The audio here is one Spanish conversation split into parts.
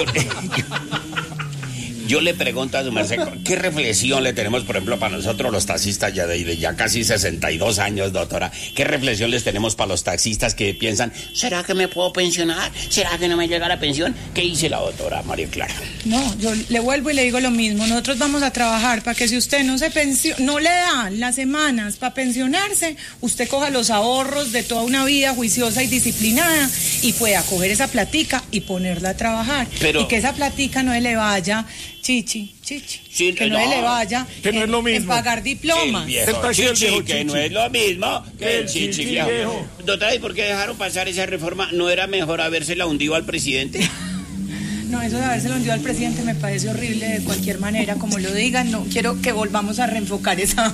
Yo le pregunto a su merced, ¿qué reflexión le tenemos, por ejemplo, para nosotros los taxistas de ya casi 62 años, doctora? ¿Qué reflexión les tenemos para los taxistas que piensan, ¿será que me puedo pensionar? ¿Será que no me llega la pensión? ¿Qué dice la doctora María Clara? No, yo le vuelvo y le digo lo mismo. Nosotros vamos a trabajar para que si usted no le dan las semanas para pensionarse, usted coja los ahorros de toda una vida juiciosa y disciplinada y pueda coger esa platica y ponerla a trabajar. Y que esa platica no le vaya... Chichi, sí, que no le vaya que no es lo mismo. En pagar diplomas. El viejo chichi, que no es lo mismo que el chichi viejo. Doctora, ¿y por qué dejaron pasar esa reforma? ¿No era mejor habérsela hundido al presidente? No, eso de habérselo hundido al presidente me parece horrible de cualquier manera, como lo digan. No quiero que volvamos a reenfocar esa...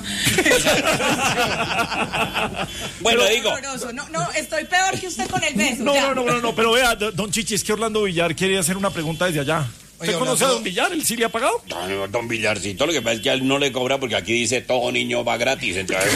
Bueno, digo... No, estoy peor que usted con el beso. No, pero vea, don Chichi, es que Orlando Villar quiere hacer una pregunta desde allá. ¿Usted conoce a don Villar? ¿Él sí le ha pagado? No, don Villarcito, lo que pasa es que a él no le cobra porque aquí dice todo niño va gratis. Entonces,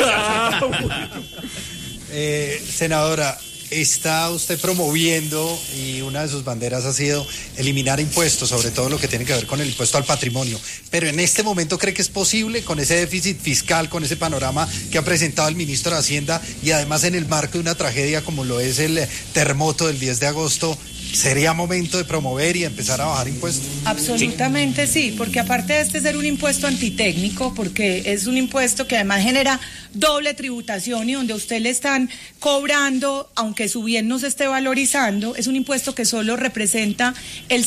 senadora, está usted promoviendo y una de sus banderas ha sido eliminar impuestos, sobre todo lo que tiene que ver con el impuesto al patrimonio. Pero en este momento, ¿cree que es posible con ese déficit fiscal, con ese panorama que ha presentado el ministro de Hacienda y además en el marco de una tragedia como lo es el terremoto del 10 de agosto? ¿Sería momento de promover y empezar a bajar impuestos? Absolutamente sí, porque aparte de ser un impuesto antitécnico, porque es un impuesto que además genera doble tributación y donde a usted le están cobrando, aunque su bien no se esté valorizando, es un impuesto que solo representa el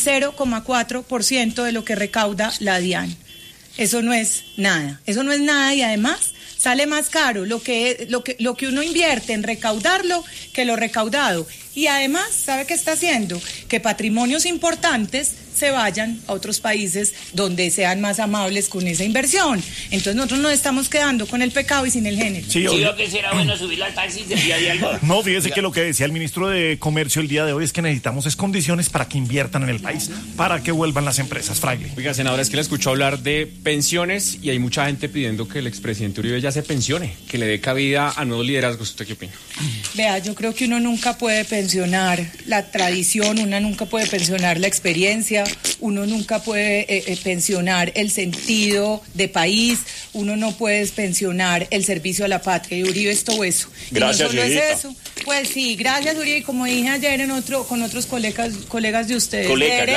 0,4% de lo que recauda la DIAN. Eso no es nada y además sale más caro lo que uno invierte en recaudarlo que lo recaudado. Y además, ¿sabe qué está haciendo? Que patrimonios importantes se vayan a otros países donde sean más amables con esa inversión. Entonces nosotros nos estamos quedando con el pecado y sin el género. Sí, lo que será bueno subirlo al taxi de día de algo. No, fíjese que lo que decía el ministro de Comercio el día de hoy es que necesitamos condiciones para que inviertan en el país, para que vuelvan las empresas, Fraile. Oiga, senadora, es que le escucho hablar de pensiones y hay mucha gente pidiendo que el expresidente Uribe ya se pensione, que le dé cabida a nuevos liderazgos. ¿Usted qué opina? Vea, yo creo que uno nunca puede pensionar la tradición, uno nunca puede pensionar la experiencia, uno nunca puede pensionar el sentido de país, uno no puede pensionar el servicio a la patria, y Uribe es todo eso. Gracias, y no solo es eso, pues sí, gracias Uribe, y como dije ayer con otros colegas de ustedes,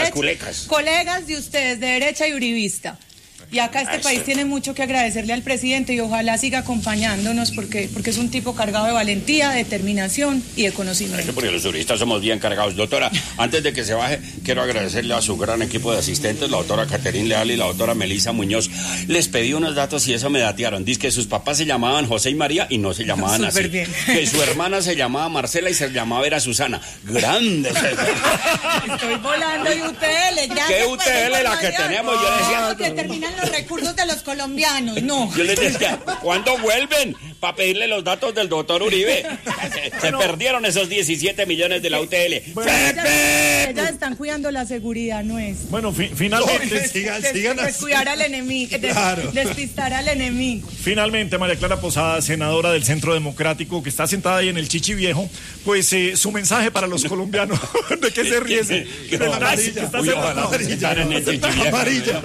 colegas de ustedes de derecha y uribista. Y acá este país tiene mucho que agradecerle al presidente y ojalá siga acompañándonos porque es un tipo cargado de valentía, de determinación y de conocimiento. Porque los turistas somos bien cargados. Doctora, antes de que se baje, quiero agradecerle a su gran equipo de asistentes, la doctora Caterín Leal y la doctora Melisa Muñoz. Les pedí unos datos y eso me datearon. Dice que sus papás se llamaban José y María y no se llamaban así. Bien. Que su hermana se llamaba Marcela y se llamaba era Susana. Grandes. Estoy volando y UTL. ¿Qué UTL la que tenemos? Yo decía... que terminan los recursos de los colombianos, no. Yo les decía, ¿cuándo vuelven? Para pedirle los datos del doctor Uribe. Se perdieron esos 17 millones de la UTL. Bueno, ellas están cuidando la seguridad, no es. Bueno, finalmente. Sigan descuidar al enemigo, despistar al enemigo. Finalmente, María Clara Posada, senadora del Centro Democrático, que está sentada ahí en el Chichi Viejo, pues su mensaje para los colombianos. ¿De qué se ríe? Amarilla.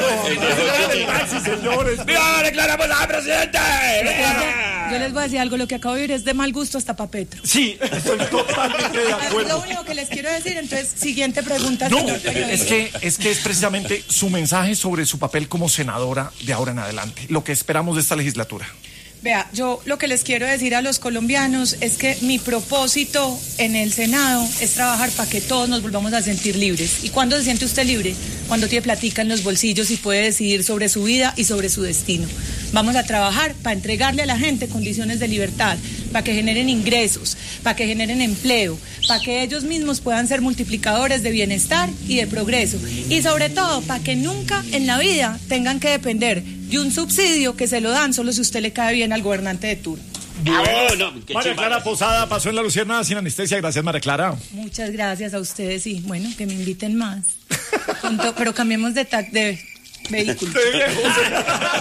¡Viva María Clara Posada, presidente! Yo les voy a decir algo, lo que acabo de oír es de mal gusto hasta pa' Petro. Sí, estoy totalmente de acuerdo. Es lo único que les quiero decir, entonces, siguiente pregunta. No, es que es precisamente su mensaje sobre su papel como senadora de ahora en adelante, lo que esperamos de esta legislatura. Vea, yo lo que les quiero decir a los colombianos es que mi propósito en el Senado es trabajar para que todos nos volvamos a sentir libres. ¿Y cuándo se siente usted libre? Cuando tiene platica en los bolsillos y puede decidir sobre su vida y sobre su destino. Vamos a trabajar para entregarle a la gente condiciones de libertad, para que generen ingresos, para que generen empleo, para que ellos mismos puedan ser multiplicadores de bienestar y de progreso. Y sobre todo, para que nunca en la vida tengan que depender de un subsidio que se lo dan solo si usted le cae bien al gobernante de turno. María Clara Posada pasó en La Luciérnaga sin anestesia. Gracias, María Clara. Muchas gracias a ustedes y bueno, que me inviten más. Pero cambiemos de vehículo.